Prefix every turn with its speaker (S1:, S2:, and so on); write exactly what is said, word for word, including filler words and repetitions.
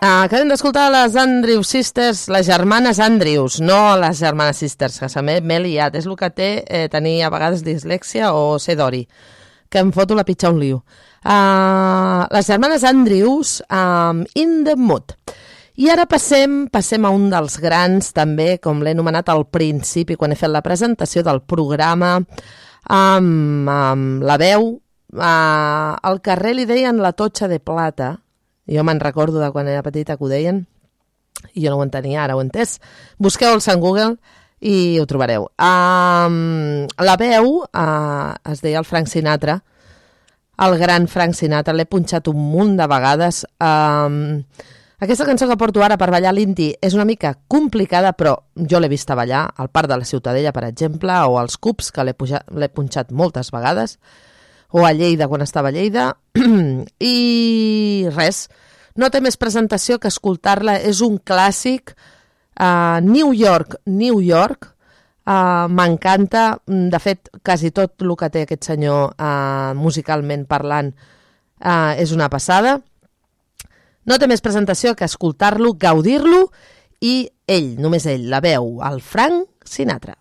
S1: Uh, acabem d'escoltar les Andrews Sisters, les germanes Andrews, no les germanes Sisters, que se m'he liat. És el que té eh, tenir a vegades dislèxia o ser d'ori, que em foto la pitxa un liu. Uh, les germanes Andrews, um, In the Mood. I ara passem, passem a un dels grans, també, com l'he anomenat al principi, quan he fet la presentació del programa, amb, amb la veu. Uh, al carrer li deien la Totxa de Plata. Jo me'n recordo de quan era petita que ho deien, i jo no ho entenia, ara ho he entès. Busqueu-los en Google i ho trobareu. Um, la veu uh, es deia el Frank Sinatra, el gran Frank Sinatra, l'he punxat un munt de vegades. Um, aquesta cançó que porto ara per ballar l'Inti és una mica complicada, però jo l'he vista ballar al Parc de la Ciutadella, per exemple, o als Cups, que l'he punxat moltes vegades, o a Lleida, quan estava a Lleida, i res, no té més presentació que escoltar-la, és un clàssic, uh, New York, New York, uh, m'encanta, de fet, quasi tot el que té aquest senyor uh, musicalment parlant uh, és una passada, no té més presentació que escoltar-lo, gaudir-lo, i ell, només ell, la veu, el Frank Sinatra.